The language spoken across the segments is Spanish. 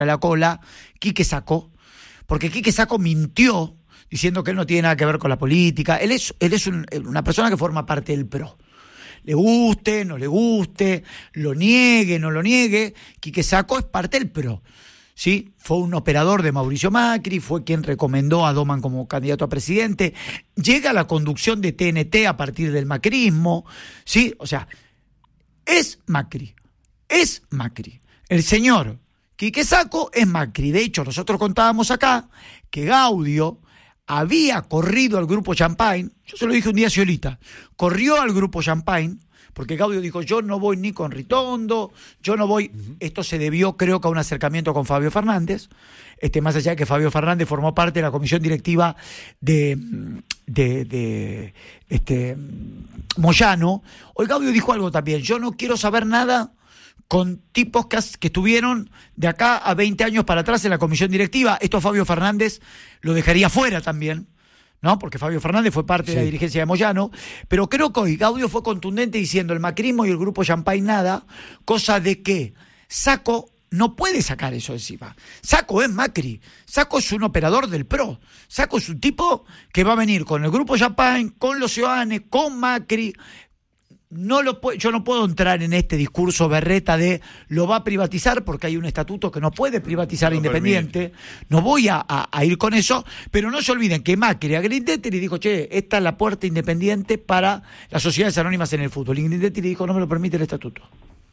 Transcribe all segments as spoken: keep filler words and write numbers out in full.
a la cola Quique Sacco, porque Quique Sacco mintió diciendo que él no tiene nada que ver con la política. Él es, él es un, una persona que forma parte del PRO. Le guste, no le guste, lo niegue, no lo niegue, Quique Sacco es parte del PRO. ¿Sí? Fue un operador de Mauricio Macri, fue quien recomendó a Doman como candidato a presidente, llega a la conducción de T N T a partir del macrismo, ¿sí? O sea, es Macri, es Macri. El señor Quique Sacco es Macri. De hecho, nosotros contábamos acá que Gaudio había corrido al Grupo Champagne, yo se lo dije un día a Sciolita, corrió al Grupo Champagne, porque Gaudio dijo, yo no voy ni con Ritondo, yo no voy, uh-huh. Esto se debió creo que a un acercamiento con Fabio Fernández, este, más allá de que Fabio Fernández formó parte de la comisión directiva de, de, de este, Moyano. Hoy Gaudio dijo algo también, yo no quiero saber nada con tipos que, que estuvieron de acá a veinte años para atrás en la comisión directiva. Esto a Fabio Fernández lo dejaría fuera también, ¿no? Porque Fabio Fernández fue parte sí. de la dirigencia de Moyano, pero creo que hoy Gaudio fue contundente diciendo el macrismo y el Grupo Champagne nada, cosa de que Sacco no puede sacar eso encima. Sacco es Macri, Sacco es un operador del PRO, Sacco es un tipo que va a venir con el Grupo Champagne, con los Ioannis, con Macri. No lo puedo, yo no puedo entrar en este discurso berreta de lo va a privatizar porque hay un estatuto que no puede privatizar no Independiente. Permite. No voy a, a, a ir con eso, pero no se olviden que Macri a Grindetti le dijo, che, esta es la puerta independiente para las sociedades anónimas en el fútbol. Y Grindetti le dijo, no me lo permite el estatuto.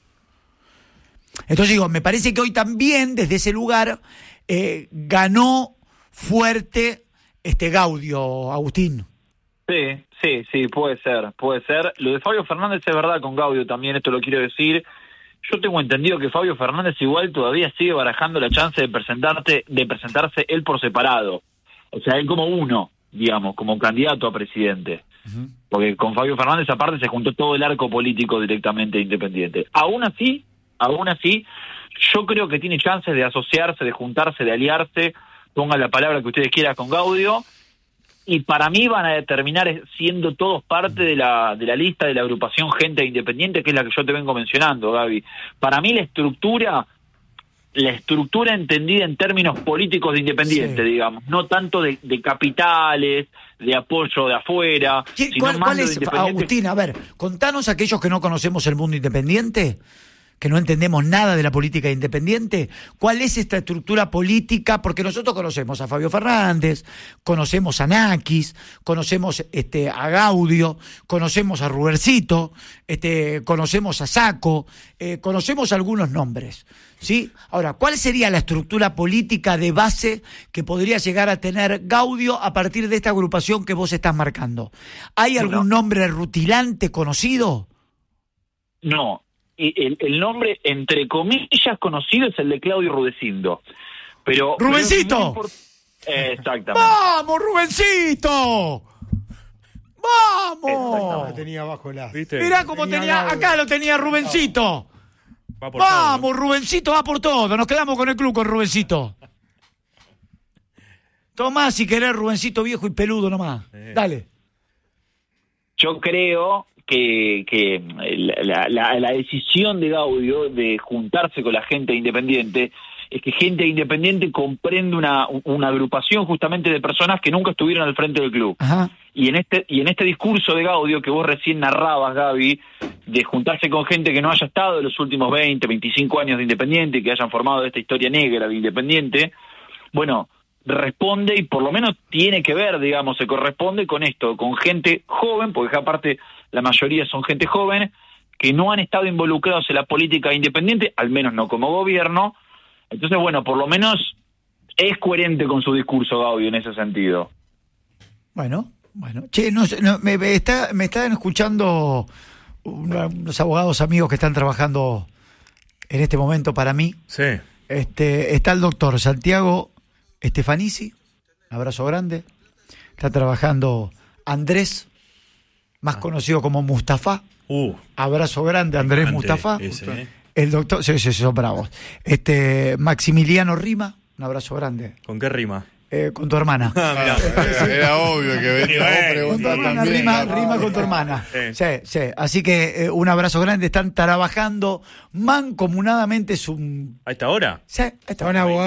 Entonces digo, me parece que hoy también, desde ese lugar, eh, ganó fuerte este Gaudio, Agustín. Sí, sí, sí, puede ser, puede ser. Lo de Fabio Fernández es verdad con Gaudio también, esto lo quiero decir. Yo tengo entendido que Fabio Fernández igual todavía sigue barajando la chance de presentarte, de presentarse él por separado. O sea, él como uno, digamos, como candidato a presidente. Uh-huh. Porque con Fabio Fernández aparte se juntó todo el arco político directamente Independiente. Aún así, aún así, yo creo que tiene chances de asociarse, de juntarse, de aliarse, pongan la palabra que ustedes quieran con Gaudio. Y para mí van a terminar siendo todos parte de la de la lista de la agrupación Gente Independiente, que es la que yo te vengo mencionando, Gaby. Para mí la estructura, la estructura entendida en términos políticos de Independiente, sí. digamos, no tanto de, de capitales, de apoyo de afuera. Sino ¿Cuál, cuál es, Agustín, a ver, contanos a aquellos que no conocemos el mundo independiente, que no entendemos nada de la política independiente, ¿cuál es esta estructura política? Porque nosotros conocemos a Fabio Fernández, conocemos a Nakis, conocemos este, a Gaudio, conocemos a Rubercito, este, conocemos a Sacco, eh, conocemos algunos nombres, ¿sí? Ahora, ¿cuál sería la estructura política de base que podría llegar a tener Gaudio a partir de esta agrupación que vos estás marcando? ¿Hay algún no. nombre rutilante conocido? No. El, el nombre, entre comillas, conocido es el de Claudio Rudecindo. Pero ¡Rubencito! Pero eh, exactamente. ¡Vamos, Rubencito! ¡Vamos! Lo tenía bajo la... Mirá cómo tenía, tenía acá lo tenía Rubencito. Va por Vamos, todo, ¿no? Rubencito, va por todo. Nos quedamos con el club con Rubencito. Tomá si querés, Rubencito viejo y peludo nomás. Eh. Dale. Yo creo... que, que la, la, la decisión de Gaudio de juntarse con la Gente Independiente es que Gente Independiente comprende una, una agrupación justamente de personas que nunca estuvieron al frente del club. Ajá. Y en este y en este discurso de Gaudio que vos recién narrabas, Gaby, de juntarse con gente que no haya estado en los últimos veinte, veinticinco años de Independiente, que hayan formado esta historia negra de Independiente, bueno, responde y por lo menos tiene que ver, digamos, se corresponde con esto, con gente joven, porque aparte la mayoría son gente joven, que no han estado involucrados en la política independiente, al menos no como gobierno. Entonces, bueno, por lo menos es coherente con su discurso, Gaudio, en ese sentido. Bueno, bueno. Che, no, no, me, me, está, me están escuchando una, unos abogados amigos que están trabajando en este momento para mí. Sí. Este, está el doctor Santiago Stefanici, abrazo grande. Está trabajando Andrés, más ah. conocido como Mustafa. Uh. Abrazo grande, Andrés grande, Mustafa. Ese, ¿eh? El doctor, sí, sí, son bravos. Este, Maximiliano Rima, un abrazo grande. ¿Con qué rima? Eh, con tu hermana. Ah, mirá. Era, era obvio que venía a Con tu preguntar hermana, también. rima, ¿no? rima con tu hermana. Sí. Sí, sí. Así que eh, un abrazo grande. Están trabajando mancomunadamente. Es un. ¿A esta hora? Sí, está Un abogado